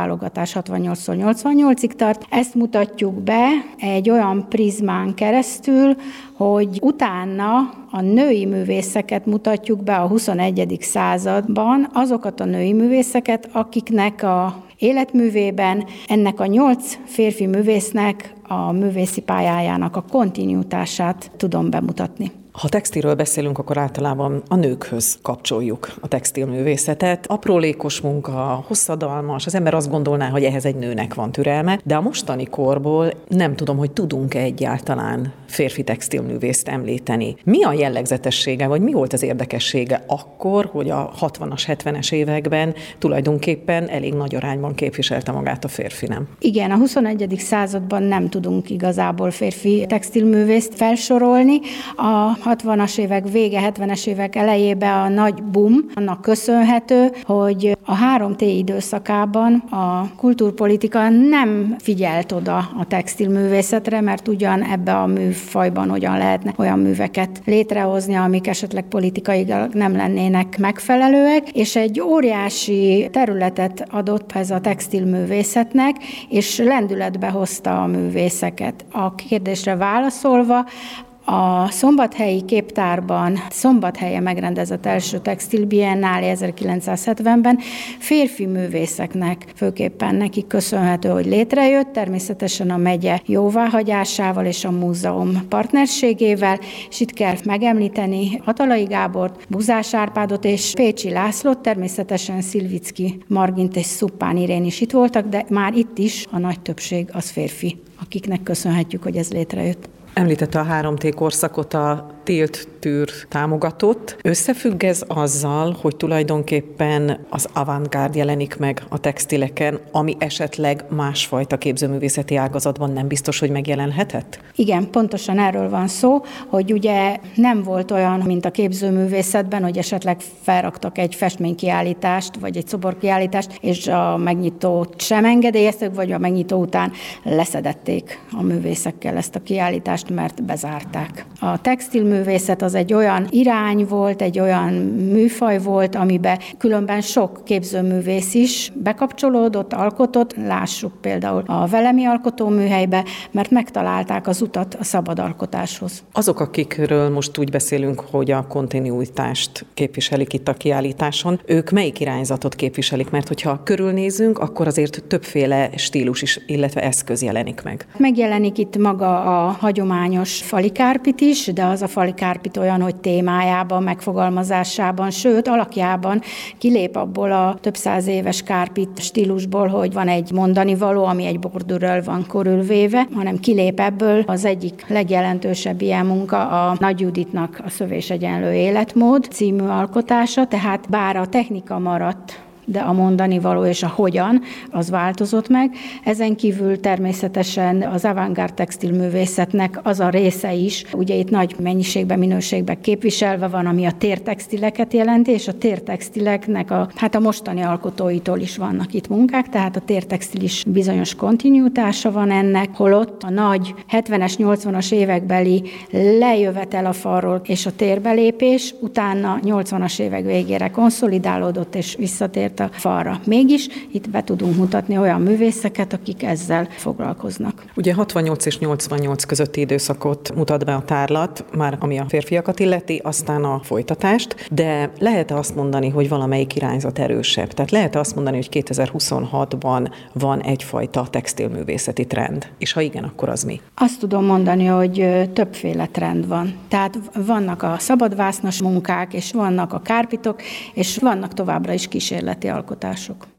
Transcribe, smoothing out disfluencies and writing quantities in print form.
válogatás 68-88-ig tart. Ezt mutatjuk be egy olyan prizmán keresztül, hogy utána a női művészeket mutatjuk be a 21. században, azokat a női művészeket, akiknek a életművében ennek a 8 férfi művésznek a művészi pályájának a kontinuitását tudom bemutatni. Ha textilről beszélünk, akkor általában a nőkhöz kapcsoljuk a textilművészetet. Aprólékos munka, hosszadalmas, az ember azt gondolná, hogy ehhez egy nőnek van türelme, de a mostani korból nem tudom, hogy tudunk-e egyáltalán férfi textilművészt említeni. Mi a jellegzetessége, vagy mi volt az érdekessége akkor, hogy a 60-as, 70-es években tulajdonképpen elég nagy arányban képviselte magát a férfi, nem? Igen, a 21. században nem tudunk igazából férfi textilművészt felsorolni. A 60-as évek vége, 70-es évek elejében a nagy boom annak köszönhető, hogy a 3T időszakában a kultúrpolitika nem figyelt oda a textilművészetre, mert ugyan ebbe a műfajban hogyan lehetne olyan műveket létrehozni, amik esetleg politikailag nem lennének megfelelőek, és egy óriási területet adott ez a textilművészetnek, és lendületbe hozta a művészeket. A kérdésre válaszolva, a szombathelyi képtárban Szombathelyen megrendezett első textilbiennálé 1970-ben férfi művészeknek, főképpen nekik köszönhető, hogy létrejött, természetesen a megye jóváhagyásával és a múzeum partnerségével, és itt kell megemlíteni Hatalai Gábort, Buzás Árpádot és Pécsi Lászlót, természetesen Szilvicki Margint és Szuppán Irén is itt voltak, de már itt is a nagy többség az férfi, akiknek köszönhetjük, hogy ez létrejött. Említette a 3T korszakot, a Tilt Tűr támogatott. Összefügg ez azzal, hogy tulajdonképpen az avantgárd jelenik meg a textileken, ami esetleg másfajta képzőművészeti ágazatban nem biztos, hogy megjelenhetett? Igen, pontosan erről van szó, hogy ugye nem volt olyan, mint a képzőművészetben, hogy esetleg felraktak egy festménykiállítást, vagy egy szoborkiállítást, és a megnyitót sem engedélyeztek, vagy a megnyitó után leszedették a művészekkel ezt a kiállítást, mert bezárták. A textilművészet az egy olyan irány volt, egy olyan műfaj volt, amiben különben sok képzőművész is bekapcsolódott, alkotott. Lássuk például a Velemi Alkotóműhelybe, mert megtalálták az utat a szabad alkotáshoz. Azok, akikről most úgy beszélünk, hogy a kontinuitást képviselik itt a kiállításon, ők melyik irányzatot képviselik? Mert hogyha körülnézünk, akkor azért többféle stílus is, illetve eszköz jelenik meg. Megjelenik itt maga a hagyományos falikárpit is, de az a falikárpit olyan, hogy témájában, megfogalmazásában, sőt, alakjában kilép abból a több száz éves kárpit stílusból, hogy van egy mondani való, ami egy bordürről van körülvéve, hanem kilép ebből. Az egyik legjelentősebb ilyen munka a Nagy Juditnak a Szövés egyenlő életmód című alkotása, tehát bár a technika maradt, de a mondani való és a hogyan, az változott meg. Ezen kívül természetesen az avantgárd textilművészetnek az a része is, ugye itt nagy mennyiségben, minőségben képviselve van, ami a tértextileket jelenti, és a tértextileknek a mostani alkotóitól is vannak itt munkák, tehát a tértextil is bizonyos kontinuitása van ennek, holott a nagy 70-es, 80-as évekbeli lejövetel a falról és a térbelépés, utána 80-as évek végére konszolidálódott és visszatért a falra. Mégis itt be tudunk mutatni olyan művészeket, akik ezzel foglalkoznak. Ugye 68 és 88 közötti időszakot mutat be a tárlat, már ami a férfiakat illeti, aztán a folytatást, de lehet-e azt mondani, hogy valamelyik irányzat erősebb? Tehát lehet-e azt mondani, hogy 2026-ban van egyfajta textilművészeti trend? És ha igen, akkor az mi? Azt tudom mondani, hogy többféle trend van. Tehát vannak a szabadvásznos munkák, és vannak a kárpitok, és vannak továbbra is kísérleti alkotások.